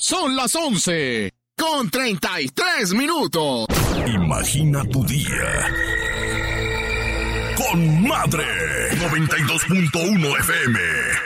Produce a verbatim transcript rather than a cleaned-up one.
Son las once con treinta y tres minutos. Imagina tu día con Madre noventa y dos punto uno F M.